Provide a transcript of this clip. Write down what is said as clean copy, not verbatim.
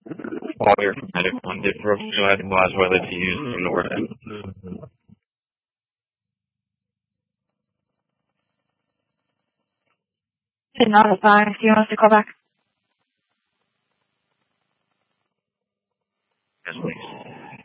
All your medical and did advise whether to use Norton. Did not advise. Do you want us to call back? Yes, please.